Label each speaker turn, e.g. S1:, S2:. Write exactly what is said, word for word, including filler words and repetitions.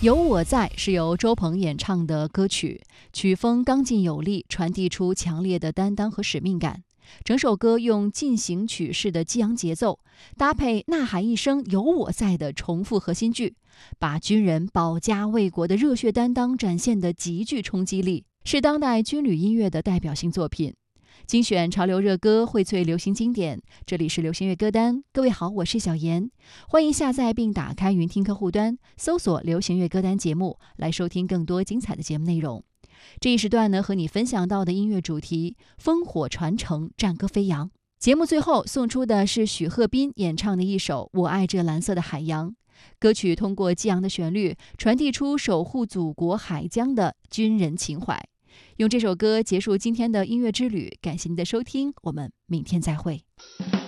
S1: 有我在是由周鹏演唱的歌曲，曲风刚劲有力，传递出强烈的担当和使命感。整首歌用进行曲式的激昂节奏，搭配呐喊一声有我在的重复核心句，把军人保家卫国的热血担当展现得极具冲击力，是当代军旅音乐的代表性作品。精选潮流热歌，荟萃流行经典，这里是流行乐歌单。各位好，我是小妍，欢迎下载并打开云听客户端，搜索流行乐歌单节目，来收听更多精彩的节目内容。这一时段呢，和你分享到的音乐主题：烽火传承，战歌飞扬。节目最后送出的是许鹤斌演唱的一首《我爱这蓝色的海洋》。歌曲通过激昂的旋律，传递出守护祖国海疆的军人情怀。用这首歌结束今天的音乐之旅，感谢您的收听，我们明天再会。